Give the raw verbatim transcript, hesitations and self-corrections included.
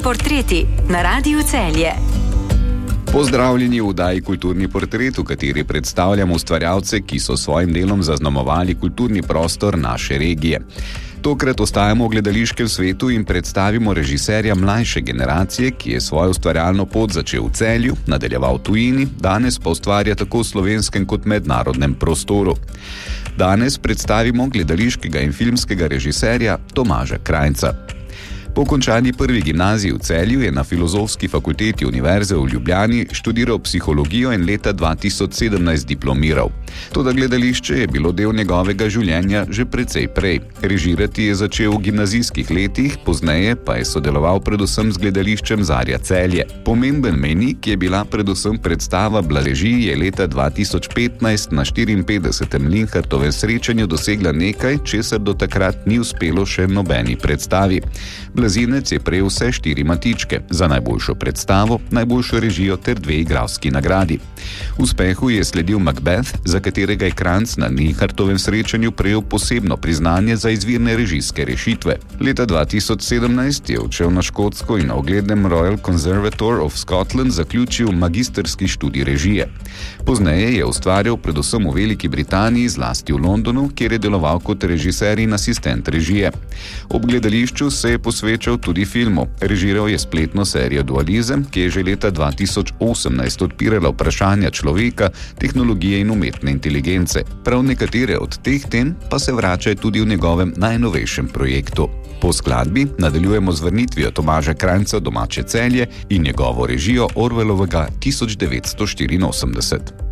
portreti na Radiu Celje. Pozdravljeni v oddaji Kulturni portret, v kateri predstavljamo ustvarjalce, ki so svojim delom zaznamovali kulturni prostor naše regije. Tokrat ostajamo v gledališkem svetu in predstavimo režiserja mlajše generacije, ki je svojo ustvarjalno pot začel v Celju, nadaljeval v tujini, danes pa ustvarja tako v slovenskem kot mednarodnem prostoru. Danes predstavimo gledališkega in filmskega režiserja Tomaža Krajnca. Po končani prvi gimnaziji v Celju je na Filozofski fakulteti Univerze v Ljubljani študiral psihologijo in leta dva tisoč sedemnajst diplomiral. Toda gledališče je bilo del njegovega življenja že precej prej. Režirati je začel v gimnazijskih letih, pozneje pa je sodeloval predvsem z gledališčem Zarja Celje. Pomemben mejnik je bila predvsem predstava Blažji je leta dva tisoč petnajst na štiriinpetdesetem Linhartovem srečanju dosegla nekaj, česar do takrat ni uspelo še nobeni predstavi. Blazinec je prejel vse štiri matičke, za najboljšo predstavo, najboljšo režijo ter dve igralski nagradi. Uspehu je sledil Macbeth, za katerega je Krajnc na Linhartovem srečanju prejel posebno priznanje za izvirne režijske rešitve. Leta dva tisoč sedemnajst je odšel na Škotsko in na uglednem Royal Conservatoire of Scotland zaključil magistrski študij režije. Pozneje je ustvarjal predvsem v Veliki Britaniji, zlasti v Londonu, kjer je deloval kot režiser in asistent režije. Ob gledališču se je posvečal tudi filmu. Režiral je spletno serijo Dualizem, ki je že leta dva tisoč osemnajst odpirala vprašanja človeka, tehnologije in umetne inteligence. Prav nekatere od teh tem pa se vračajo tudi v njegovem najnovejšem projektu. Po skladbi nadaljujemo z vrnitvijo Tomaža Krajnca domače Celje in njegovo režijo Orwellovega tisoč devetsto štiriinosemdeset.